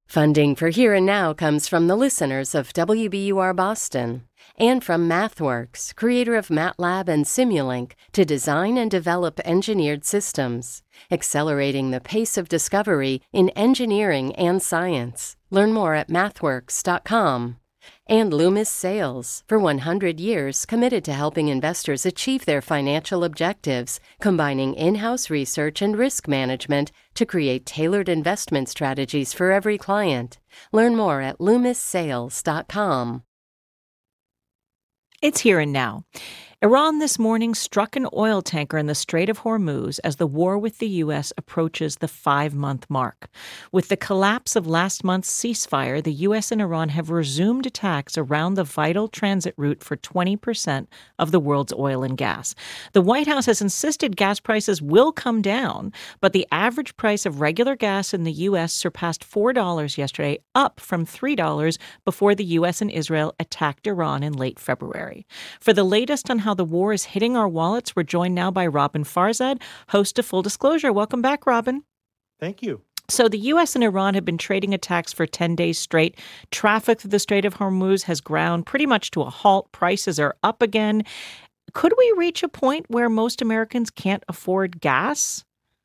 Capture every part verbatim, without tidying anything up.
Funding for Here and Now comes from the listeners of W B U R Boston and from MathWorks, creator of MATLAB and Simulink, to design and develop engineered systems, accelerating the pace of discovery in engineering and science. Learn more at mathworks dot com. And Loomis Sales, for one hundred years committed to helping investors achieve their financial objectives, combining in-house research and risk management to create tailored investment strategies for every client. Learn more at loomis sales dot com. It's Here and Now. Iran this morning struck an oil tanker in the Strait of Hormuz as the war with the U S approaches the five-month mark. With the collapse of last month's ceasefire, the U S and Iran have resumed attacks around the vital transit route for twenty percent of the world's oil and gas. The White House has insisted gas prices will come down, but the average price of regular gas in the U S surpassed four dollars yesterday, up from three dollars before the U S and Israel attacked Iran in late February. For the latest on how the war is hitting our wallets, we're joined now by Robin Farzad, host of Full Disclosure. Welcome back, Robin. Thank you. So the U S and Iran have been trading attacks for ten days straight. Traffic through the Strait of Hormuz has ground pretty much to a halt. Prices are up again. Could we reach a point where most Americans can't afford gas?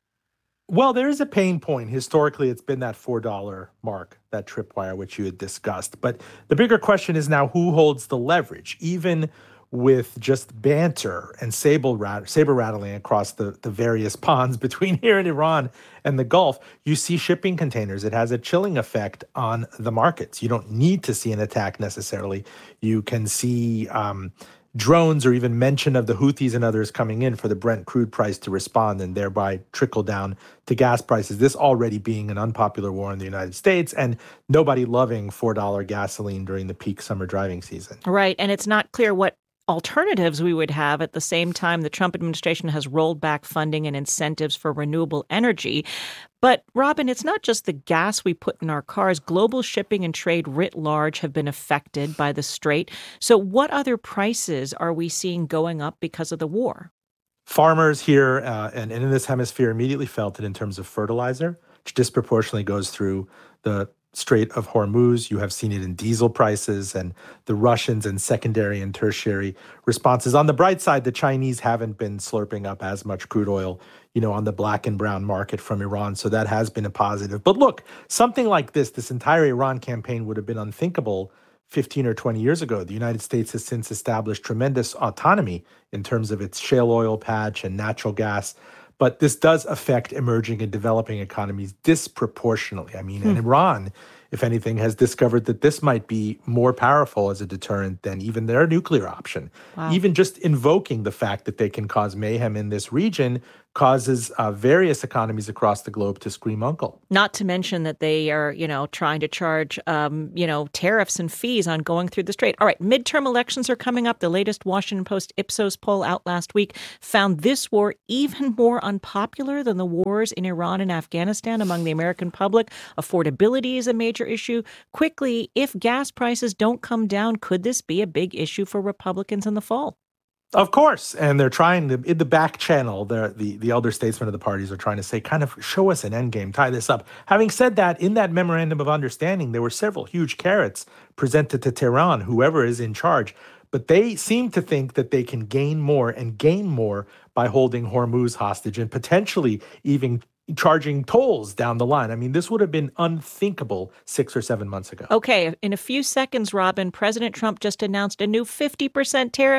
Well, there is a pain point. Historically, it's been that four dollars mark, that tripwire, which you had discussed. But the bigger question is now who holds the leverage, even with just banter and saber, rat- saber rattling across the, the various ponds between here and Iran and the Gulf. You see shipping containers. It has a chilling effect on the markets. You don't need to see an attack necessarily. You can see um, drones or even mention of the Houthis and others coming in for the Brent crude price to respond and thereby trickle down to gas prices. This already being an unpopular war in the United States and nobody loving four dollars gasoline during the peak summer driving season. Right. And it's not clear what alternatives we would have. At the same time, the Trump administration has rolled back funding and incentives for renewable energy. But, Robin, it's not just the gas we put in our cars. Global shipping and trade writ large have been affected by the strait. So what other prices are we seeing going up because of the war? Farmers here uh, and, and in this hemisphere immediately felt it in terms of fertilizer, which disproportionately goes through the Strait of Hormuz. You have seen it in diesel prices and the Russians and secondary and tertiary responses. On the bright side, the Chinese haven't been slurping up as much crude oil, you know, on the black and brown market from Iran. So that has been a positive. But look, something like this, this entire Iran campaign would have been unthinkable fifteen or twenty years ago. The United States has since established tremendous autonomy in terms of its shale oil patch and natural gas. But this does affect emerging and developing economies disproportionately. I mean, hmm. and Iran, if anything, has discovered that this might be more powerful as a deterrent than even their nuclear option. Wow. Even just invoking the fact that they can cause mayhem in this region causes uh, various economies across the globe to scream uncle. Not to mention that they are, you know, trying to charge, um, you know, tariffs and fees on going through the strait. All right, midterm elections are coming up. The latest Washington Post Ipsos poll out last week found this war even more unpopular than the wars in Iran and Afghanistan among the American public. Affordability is a major issue. Quickly, if gas prices don't come down, could this be a big issue for Republicans in the fall? Of course. And they're trying to, in the back channel, the, the elder statesmen of the parties are trying to say, kind of show us an end game, tie this up. Having said that, in that memorandum of understanding, there were several huge carrots presented to Tehran, whoever is in charge. But they seem to think that they can gain more and gain more by holding Hormuz hostage and potentially even charging tolls down the line. I mean, this would have been unthinkable six or seven months ago. Okay, in a few seconds, Robin, President Trump just announced a new fifty percent tariff